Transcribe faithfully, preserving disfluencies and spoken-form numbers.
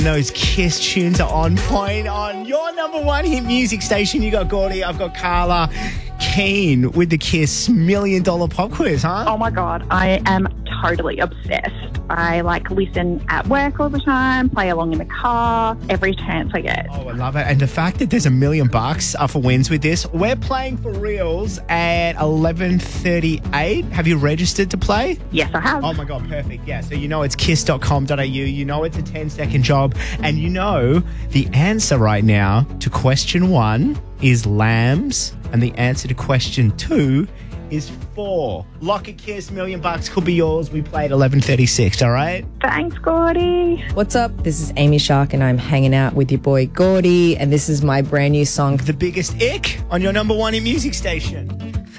Those Kiss tunes are on point on your number one hit music station. You got Gordy, I've got Carla. Keen with the Kiss Million Dollar Pop Quiz, huh? Oh my God, I am totally obsessed. I like listen at work all the time, play along in the car, every chance I get. Oh, I love it. And the fact that there's a million bucks up for wins with this. We're playing for reals at eleven thirty-eight. Have you registered to play? Yes, I have. Oh my God, perfect. Yeah, so you know it's kiss dot com dot a u. You know it's a ten second job. And you know the answer right now to question one is lambs. And the answer to question two is four. Lock a Kiss, million bucks could be yours. We played eleven thirty-six, all right? Thanks, Gordy. What's up? This is Amy Shark and I'm hanging out with your boy Gordy, and this is my brand new song. The biggest ick on your number one in music station.